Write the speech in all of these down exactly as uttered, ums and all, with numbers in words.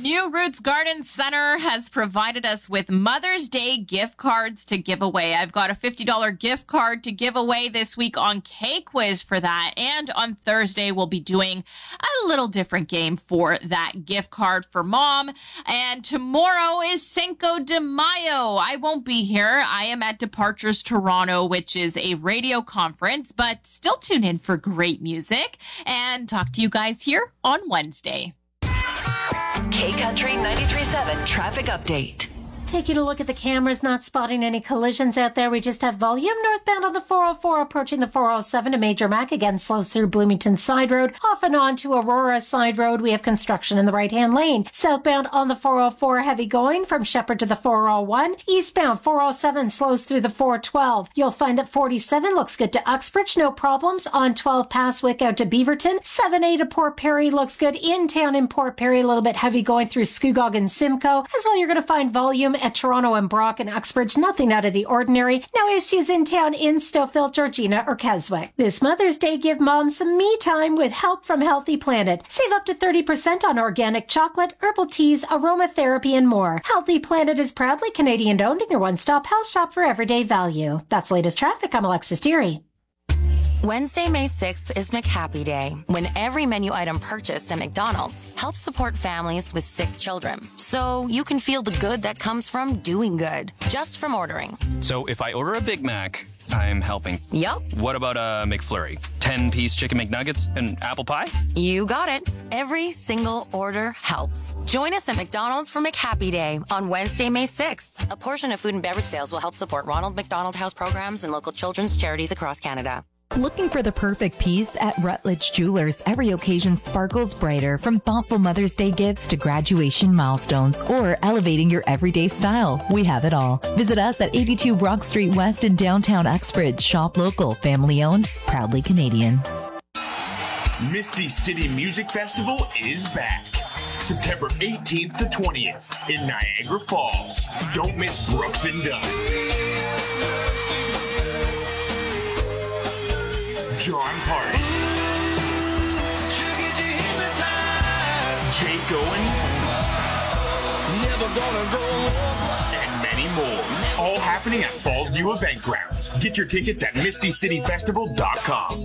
New Roots Garden Center has provided us with Mother's Day gift cards to give away. I've got a fifty dollars gift card to give away this week on K-Quiz for that. And on Thursday, we'll be doing a little different game for that gift card for Mom. And tomorrow is Cinco de Mayo. I won't be here. I am at Departures Toronto, which is a radio conference, but still tune in for great music and talk to you guys here on Wednesday. K-Country ninety-three point seven traffic update. Taking a look at the cameras, not spotting any collisions out there. We just have volume northbound on the four oh four approaching the four oh seven to Major Mac. Again, slows through Bloomington Side Road. Off and on to Aurora Side Road. We have construction in the right-hand lane. Southbound on the four oh four, heavy going from Shepherd to the four oh one. Eastbound four oh seven slows through the four twelve. You'll find that forty-seven looks good to Uxbridge. No problems on twelve Passwick out to Beaverton. seven A to Port Perry looks good in town in Port Perry. A little bit heavy going through Scugog and Simcoe. As well, you're going to find volume at Toronto and Brock and Uxbridge, nothing out of the ordinary. No issues in town in Stouffville, Georgina, or Keswick. This Mother's Day, give Mom some me time with help from Healthy Planet. Save up to thirty percent on organic chocolate, herbal teas, aromatherapy, and more. Healthy Planet is proudly Canadian owned and your one-stop health shop for everyday value. That's latest traffic. I'm Alexis Deary. Wednesday, May sixth is McHappy Day, when every menu item purchased at McDonald's helps support families with sick children. So you can feel the good that comes from doing good, just from ordering. So if I order a Big Mac, I'm helping. Yup. What about a McFlurry? ten-piece chicken McNuggets and apple pie? You got it. Every single order helps. Join us at McDonald's for McHappy Day on Wednesday, May sixth. A portion of food and beverage sales will help support Ronald McDonald House programs and local children's charities across Canada. Looking for the perfect piece? At Rutledge Jewelers, every occasion sparkles brighter, from thoughtful Mother's Day gifts to graduation milestones or elevating your everyday style. We have it all. Visit us at eighty-two Brock Street West in downtown Uxbridge. Shop local, family owned, proudly Canadian. Misty City Music Festival is back. September eighteenth to twentieth in Niagara Falls. Don't miss Brooks and Dunn, John Party, Jake Owen, and many more. All happening at Fallsview Event Grounds. Get your tickets at misty city festival dot com.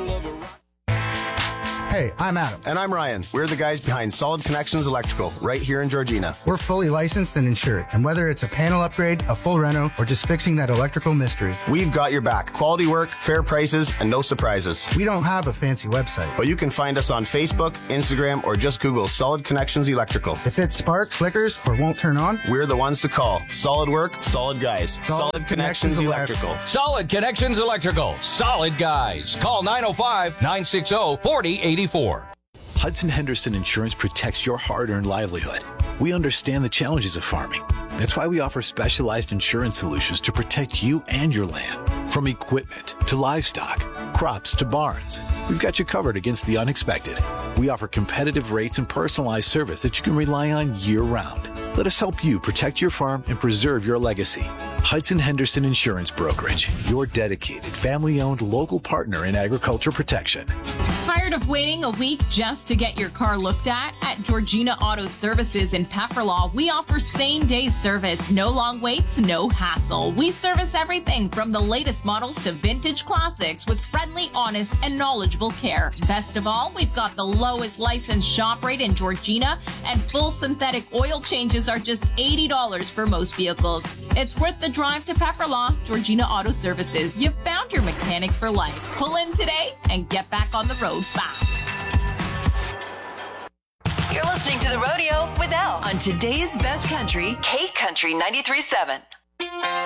Hey, I'm Adam. And I'm Ryan. We're the guys behind Solid Connections Electrical, right here in Georgina. We're fully licensed and insured, and whether it's a panel upgrade, a full reno, or just fixing that electrical mystery, we've got your back. Quality work, fair prices, and no surprises. We don't have a fancy website, but you can find us on Facebook, Instagram, or just Google Solid Connections Electrical. If it sparks, flickers, or won't turn on, we're the ones to call. Solid work, solid guys. Solid, solid Connections, Connections Electrical. Solid Connections Electrical. Solid guys. Call nine oh five, nine six oh, four oh eight four. Hudson Henderson Insurance protects your hard-earned livelihood. We understand the challenges of farming. That's why we offer specialized insurance solutions to protect you and your land. From equipment to livestock, crops to barns, we've got you covered against the unexpected. We offer competitive rates and personalized service that you can rely on year-round. Let us help you protect your farm and preserve your legacy. Hudson Henderson Insurance Brokerage, your dedicated, family-owned local partner in agriculture protection. Tired of waiting a week just to get your car looked at? At Georgina Auto Services in Pefferlaw, we offer same-day service. No long waits, no hassle. We service everything from the latest models to vintage classics with friendly, honest, and knowledgeable care. Best of all, we've got the lowest licensed shop rate in Georgina, and full synthetic oil changes are just eighty dollars for most vehicles. It's worth the drive to Pefferlaw. Georgina Auto Services. You've found your mechanic for life. Pull in today and get back on the road fast. You're listening to The Rodeo with Elle on today's best country, K Country ninety-three point seven.